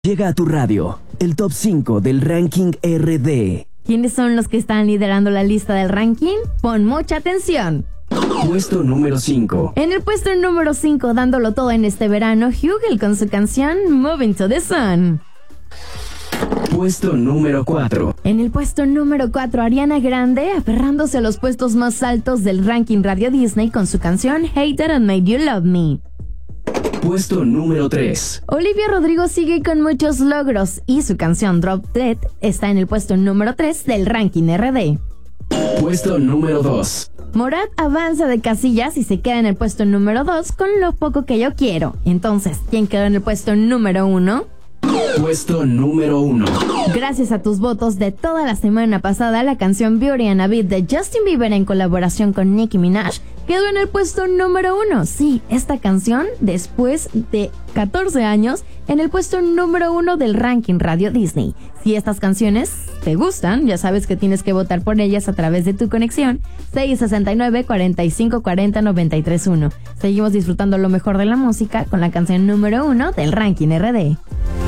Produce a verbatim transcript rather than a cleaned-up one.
Llega a tu radio el top cinco del ranking R D. ¿Quiénes son los que están liderando la lista del ranking? Pon mucha atención. Puesto número cinco. En el puesto número cinco, dándolo todo en este verano, Hugel con su canción Moving to the Sun. Puesto número cuatro. En el puesto número cuatro, Ariana Grande, aferrándose a los puestos más altos del ranking Radio Disney con su canción Hated and Made You Love Me. Puesto número tres. Olivia Rodrigo sigue con muchos logros y su canción Drop Dead está en el puesto número tres del ranking R D. Puesto número dos. Morat avanza de casillas y se queda en el puesto número dos con Lo Poco Que Yo Quiero. Entonces, ¿quién quedó en el puesto número uno? Puesto número uno. Gracias a tus votos de toda la semana pasada, la canción Beauty and a Beat de Justin Bieber en colaboración con Nicki Minaj quedó en el puesto número uno. Sí, esta canción, después de catorce años, en el puesto número uno del ranking Radio Disney. Si estas canciones te gustan, ya sabes que tienes que votar por ellas a través de tu conexión seis sesenta y nueve, cuarenta y cinco, cuarenta, noventa y tres uno. Seguimos disfrutando lo mejor de la música con la canción número uno del ranking R D.